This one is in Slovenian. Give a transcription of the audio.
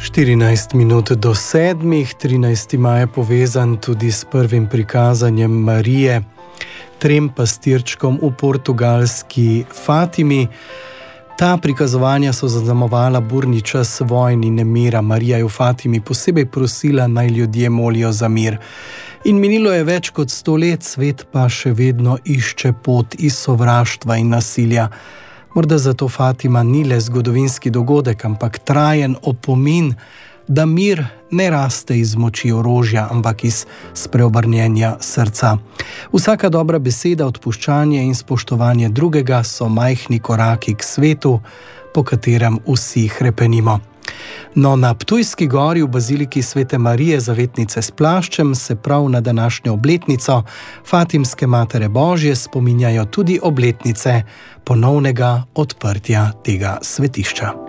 14 minut do 7, 13. maj je povezan tudi s prvim prikazanjem Marije, trem pastirčkom v portugalski Fatimi. Ta prikazovanja so zaznamovala burni čas vojn in nemira. Marija je v Fatimi posebej prosila, naj ljudje molijo za mir. In minilo je več kot 100 let, svet pa še vedno išče pot iz sovraštva in nasilja. Morda zato Fatima ni le zgodovinski dogodek, ampak trajen opomin, da mir ne raste iz moči orožja, ampak iz spreobrnjenja srca. Vsaka dobra beseda, odpuščanje in spoštovanje drugega so majhni koraki k svetu, po katerem vsi hrepenimo. No, na Ptujski gori v baziliki Svete Marije Zavetnice s plaščem se prav na današnjo obletnico Fatimske Matere Božje spominjajo tudi obletnice ponovnega odprtja tega svetišča.